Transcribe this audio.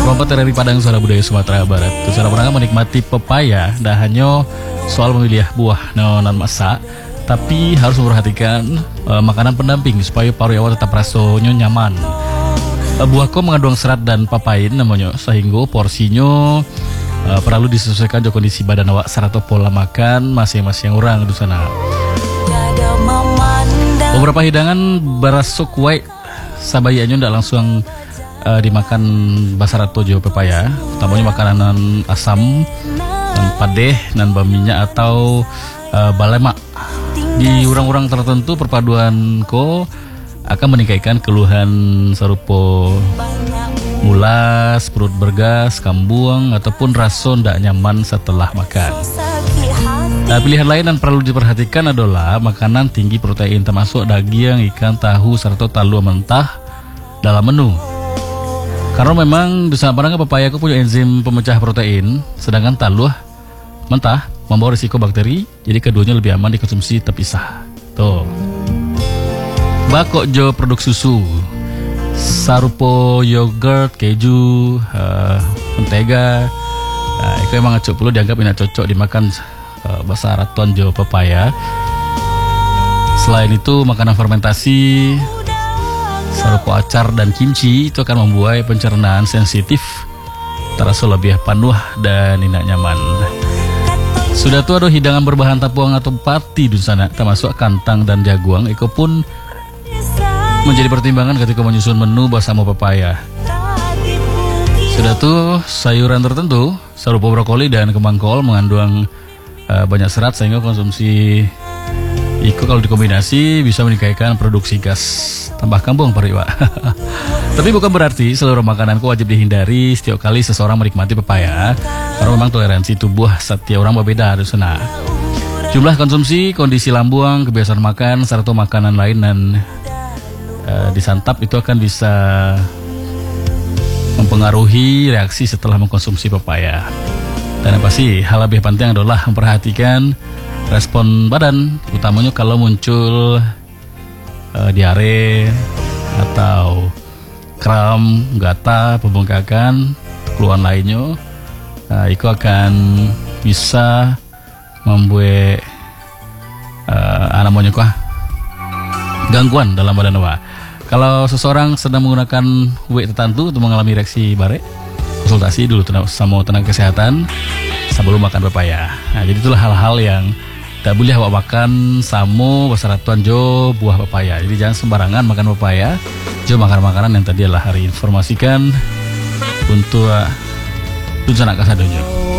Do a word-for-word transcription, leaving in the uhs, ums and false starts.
Rompat dari Padang Suara Budaya Sumatera Barat. Secara pernah menikmati pepaya, dah hanya soal memilih buah non masak, tapi harus memperhatikan uh, makanan pendamping supaya paru yawa tetap rasanya nyaman. Uh, buah ko mengandung serat dan papain namanya, sehingga porsinya uh, perlu disesuaikan dengan kondisi badan awak serta pola makan masing-masing orang di sana. Beberapa hidangan berasuk wae sabayanya ndak langsung uh, dimakan basarat tojo pepaya. Utamanya makanan asam, nan padeh, nan berminyak atau uh, balemak. Di orang-orang tertentu perpaduan ko akan meningkatkan keluhan serupa mulas, perut bergas, kambuang ataupun rasa ndak nyaman setelah makan. Nah, pilihan lain yang perlu diperhatikan adalah makanan tinggi protein termasuk daging, ikan, tahu, serta talua mentah dalam menu. Karena memang di sana padang pepaya aku punya enzim pemecah protein, sedangkan talua mentah membawa risiko bakteri, jadi keduanya lebih aman dikonsumsi terpisah. Tuh. Bakok jo produk susu, sarupo yogurt, keju, uh, mentega. Nah, itu emang acuk perlu dianggap ini cocok dimakan uh, basah ratuan jo pepaya. Selain itu makanan fermentasi, sarupo acar dan kimchi itu akan membuat pencernaan sensitif terasa lebih panuh dan tidak nyaman. Sudah tuh ada hidangan berbahan tapuang atau pati di sana, termasuk kantang dan jaguang. Itu pun menjadi pertimbangan ketika menyusun menu bersama pepaya. Sudah tuh sayuran tertentu, serupa brokoli dan kembang kol mengandung uh, banyak serat sehingga konsumsi itu kalau dikombinasi bisa meningkatkan produksi gas. Tambahkan bawang pari, Pak. Tapi bukan berarti seluruh makananku wajib dihindari setiap kali seseorang menikmati pepaya, karena memang toleransi tubuh setiap orang berbeda di sana. Jumlah konsumsi, kondisi lambung, kebiasaan makan, serta makanan lain dan uh, disantap itu akan bisa mempengaruhi reaksi setelah mengkonsumsi pepaya. Dan yang pasti hal lebih penting adalah memperhatikan respon badan, utamanya kalau muncul uh, diare atau kram, gata, pembengkakan, keluhan lainnya. Nah, itu akan bisa membuat uh, namanya kah gangguan dalam badan awak. Kalau seseorang sedang menggunakan W tertentu untuk mengalami reaksi bare, konsultasi dulu sama tenaga kesehatan sebelum makan pepaya. Nah, jadi itulah hal-hal yang tak boleh awak makan sama bersaratuan jo buah pepaya. Jadi jangan sembarangan makan pepaya. Jo makan makanan yang tadi adalah hari informasikan untuk uh, tujuan kasadonya.